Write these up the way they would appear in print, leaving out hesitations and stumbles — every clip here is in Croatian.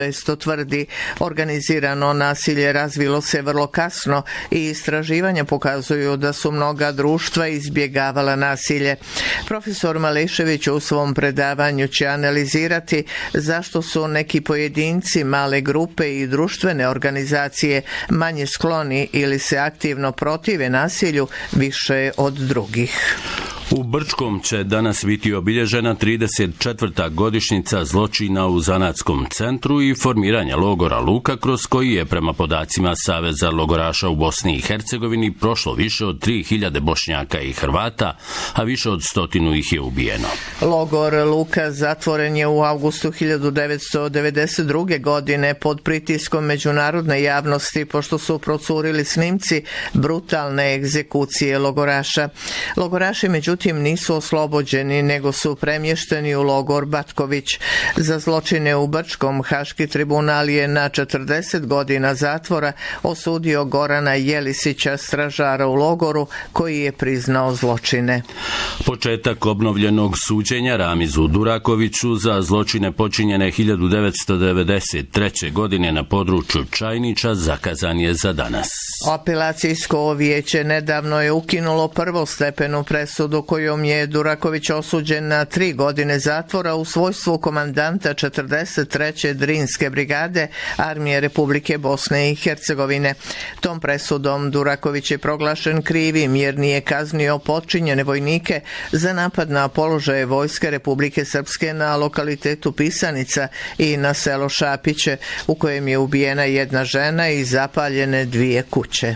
često tvrdi. Organizirano nasilje razvilo se vrlo kasno i istraživanja pokazuju da su mnoga društva izbjegavala nasilje. Profesor Malešević u svom predavanju će analizirati zašto su neki pojedinci, male grupe i društvene organizacije manje skloni ili se aktivno protive nasilju više od drugih. U Brčkom će danas biti obilježena 34. godišnjica zločina u zanatskom centru i formiranja logora Luka, kroz koji je prema podacima Saveza logoraša u Bosni i Hercegovini prošlo više od 3000 Bošnjaka i Hrvata, a više od 100 ih je ubijeno. Logor Luka zatvoren je u avgustu 1992. godine pod pritiskom međunarodne javnosti pošto su procurili snimci brutalne egzekucije logoraša. Logoraši međutim nisu oslobođeni, nego su premješteni u logor Batković. Za zločine u Brčkom Haški tribunal je na 40 godina zatvora osudio Gorana Jelisića, stražara u logoru, koji je priznao zločine. Početak obnovljenog suđenja Ramizu Durakoviću za zločine počinjene 1993. godine na području Čajnića zakazan je za danas. Apelacijsko vijeće nedavno je ukinulo prvostepenu presudu kojom je Duraković osuđen na 3 godine zatvora u svojstvu komandanta 43. Drinske brigade Armije Republike Bosne i Hercegovine. Tom presudom Duraković je proglašen krivim jer nije kaznio potčinjene vojnike za napad na položaje vojske Republike Srpske na lokalitetu Pisanica i na selo Šapiće, u kojem je ubijena jedna žena i zapaljene 2 kuće.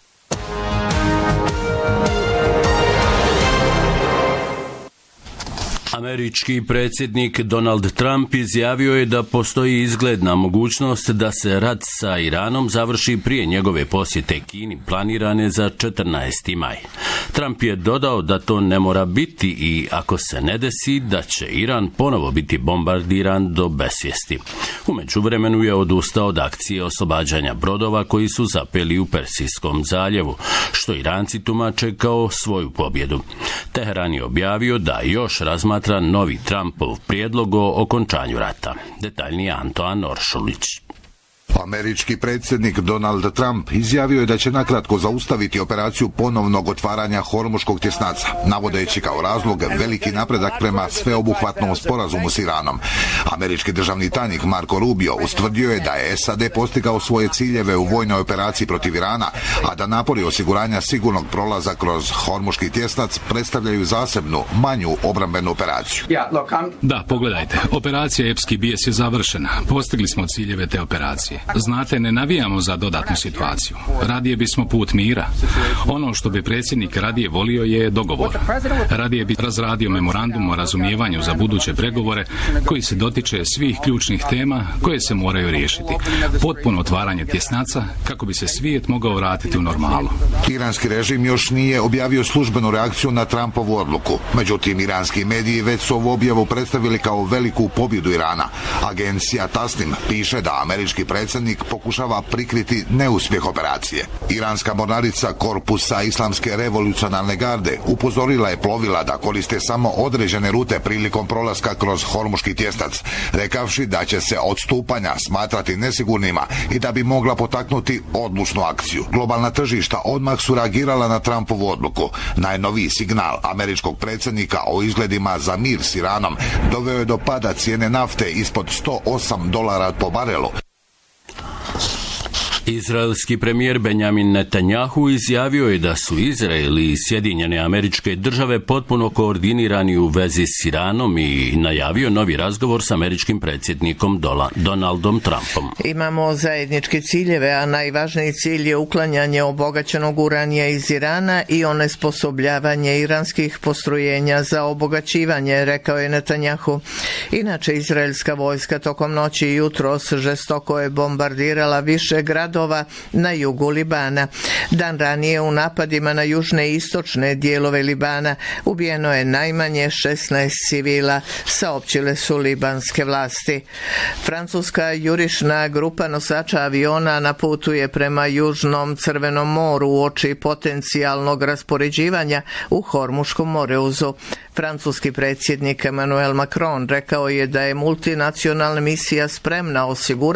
Američki predsjednik Donald Trump izjavio je da postoji izgledna mogućnost da se rat sa Iranom završi prije njegove posjete Kini planirane za 14. maj. Trump je dodao da to ne mora biti i ako se ne desi da će Iran ponovo biti bombardiran do besvijesti. U međuvremenu je odustao od akcije oslobađanja brodova koji su zapeli u Persijskom zaljevu, što Iranci tumače kao svoju pobjedu. Teheran je objavio da još razmatra novi Trumpov prijedlog o okončanju rata. Detaljnije Antoan Oršulić. Američki predsjednik Donald Trump izjavio je da će nakratko zaustaviti operaciju ponovnog otvaranja Hormuškog tjesnaca, navodeći kao razlog veliki napredak prema sveobuhvatnom sporazumu s Iranom. Američki državni tajnik Marco Rubio ustvrdio je da je SAD postigao svoje ciljeve u vojnoj operaciji protiv Irana, a da napori osiguranja sigurnog prolaza kroz Hormuški tjesnac predstavljaju zasebnu, manju obrambenu operaciju. Da, pogledajte, operacija Epski bijes je završena. Postigli smo ciljeve te operacije. Znate, ne navijamo za dodatnu situaciju. Radije bismo put mira. Ono što bi predsjednik radije volio je dogovor. Radije bi razradio memorandum o razumijevanju za buduće pregovore koji se dotiče svih ključnih tema koje se moraju riješiti. Potpuno otvaranje tjesnaca kako bi se svijet mogao vratiti u normalu. Iranski režim još nije objavio službenu reakciju na Trumpovu odluku. Međutim, iranski mediji već su ovu objavu predstavili kao veliku pobjedu Irana. Agencija Tasnim piše da američki predsjednik pokušava prikriti neuspjeh operacije. Iranska mornarica Korpusa Islamske revolucionarne garde upozorila je plovila da koriste samo određene rute prilikom prolaska kroz Hormuški tjesnac, rekavši da će se odstupanja smatrati nesigurnima i da bi mogla potaknuti odlučnu akciju. Globalna tržišta odmah su reagirala na Trumpovu odluku. Najnoviji signal američkog predsjednika o izgledima za mir s Iranom doveo je do pada cijene nafte ispod $108 po barelu. Izraelski premijer Benjamin Netanjahu izjavio je da su Izrael i Sjedinjene Američke Države potpuno koordinirani u vezi s Iranom i najavio novi razgovor s američkim predsjednikom Donaldom Trumpom. Imamo zajedničke ciljeve, a najvažniji cilj je uklanjanje obogaćenog uranija iz Irana i onesposobljavanje iranskih postrojenja za obogaćivanje, rekao je Netanjahu. Inače, izraelska vojska tokom noći i jutros žestoko je bombardirala više gradova na jugu Libana. Dan ranije u napadima na južne i istočne dijelove Libana ubijeno je najmanje 16 civila, saopćile su libanske vlasti. Francuska jurišna grupa nosača aviona na putu je prema Južnom Crvenom moru uoči potencijalnog raspoređivanja u Hormuškom moreuzu. Francuski predsjednik Emmanuel Macron rekao je da je multinacionalna misija spremna osigurati